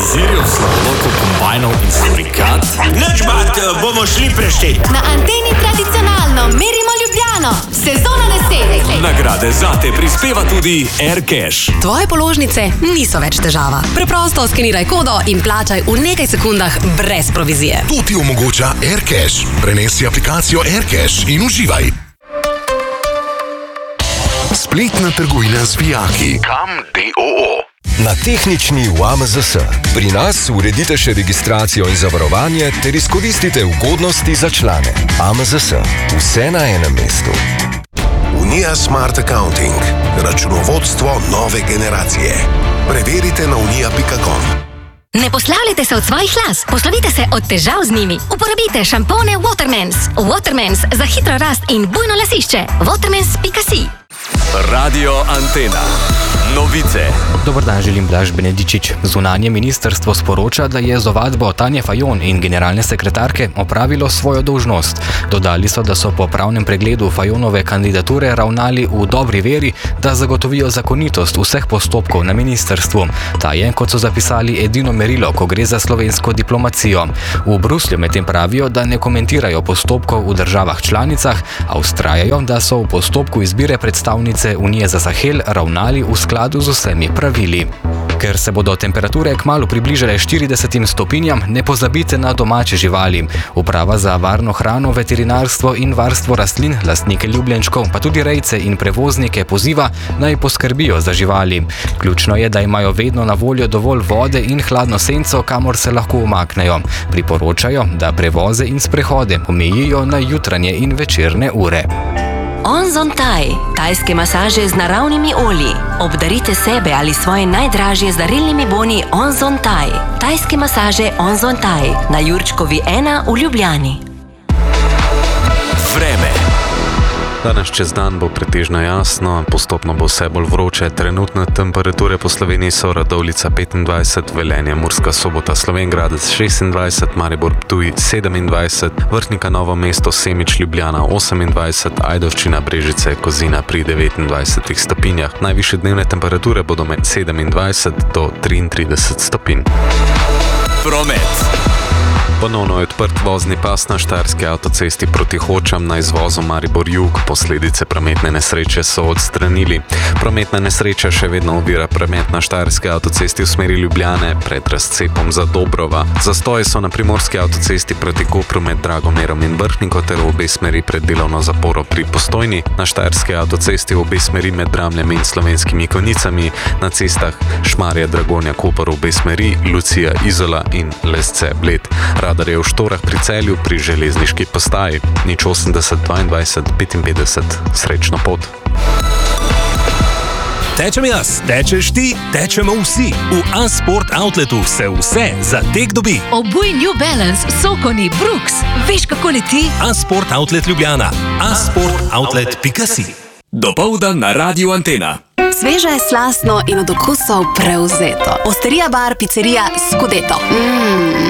organizirajo slovloko kombajnov in surikat? Nič bat, bomo šli preštet. Na Anteni tradicionalno merimo Ljubljano. Sezona 10. Nagrade zate prispeva tudi AirCash. Tvoje položnice niso več težava. Preprosto skeniraj kodo in plačaj v nekaj sekundah brez provizije. To ti omogoča AirCash. Prenesi aplikacijo AirCash in uživaj. Spletna trgovina z vijaki. Kam.do. Na tehnični v AMZS. Pri nas uredite še registracijo in zavarovanje ter izkoristite ugodnosti za člane. AMZS. Vse na enem mestu. Unija Smart Accounting. Računovodstvo nove generacije. Preverite na unija.com. Ne poslavljajte se od svojih las, poslovite se od težav z njimi. Uporabite šampone Watermans. Watermans za hitro rast in bujno lasišče. Watermans.si. Radio Antena. Novice. Dober dan, želim Blaž Benedičič. Zunanje ministrstvo sporoča, da je z ovadbo Tanje Fajon in generalne sekretarke opravilo svojo dolžnost. Dodali so, da so po pravnem pregledu Fajonove kandidature ravnali v dobri veri, da zagotovijo zakonitost vseh postopkov na ministrstvu. Ta je, kot so zapisali, edino merilo, ko gre za slovensko diplomacijo. V Bruslju medtem pravijo, da ne komentirajo postopkov v državah članicah, a vztrajajo, da so v postopku izbire predstavnice Unije za Sahel ravnali v skladu z vsemi pravili. Ker se bodo temperature kmalu približale 40 stopinjam, ne pozabite na domače živali. Uprava za varno hrano, veterinarstvo in varstvo rastlin, lastnike ljubljenčkov, pa tudi rejce in prevoznike poziva, naj poskrbijo za živali. Ključno je, da imajo vedno na voljo dovolj vode in hladno senco, kamor se lahko umaknejo. Priporočajo, da prevoze in sprehode omejijo na jutranje in večerne ure. Onzon Thai. Tajske masaže z naravnimi olji. Obdarite sebe ali svoje najdražje z darilnimi boni Onzon Thai. Tajske masaže Onzon Thai na Jurčkovi 1 v Ljubljani. Vreme. Danes čez dan bo pretežno jasno, postopno bo vse bolj vroče. Trenutne temperature po Sloveniji so Radovljica 25, Velenje, Murska Sobota, Slovenj Gradec 26, Maribor Ptuj 27, Vrhnika, Novo mesto, Semič, Ljubljana 28, Ajdovščina, Brežice, Kozina pri 29 stopinjah. Najvišje dnevne temperature bodo med 27 do 33 stopinj. Promet. Ponovno je odprt vozni pas na Štajerski avtocesti proti Hočam na izvozu Maribor-Jug. Posledice prometne nesreče so odstranili. Prometna nesreča še vedno ovira promet na Štajerski avtocesti v smeri Ljubljane pred razcepom za Dobrova. Zastoji so na Primorski avtocesti proti Kopru med Dragomerom in Vrhniko ter v obe smeri pred delovno zaporo pri Postojni. Na Štajerski avtocesti v obe smeri med Dramljem in Slovenskimi Konjicami. Na cestah Šmarje, Dragonja, Koper v obe smeri, Lucija, Izola in Lesce, Bled. Radar je v Štorah pri Celju pri železniški postaji. 080 22 55. Srečno pot. Tečem jaz, tečeš ti, tečemo vsi. V A-Sport Outletu se vse za tek dobi. Obuj New Balance, Sokoni, Brooks. Veš, kako leti? A-Sport Outlet Ljubljana. A-sportoutlet.si. Dopoldan na Radio Antena. Sveže, slastno in od okusov prevzeto. Osterija bar, pizzerija Scudetto.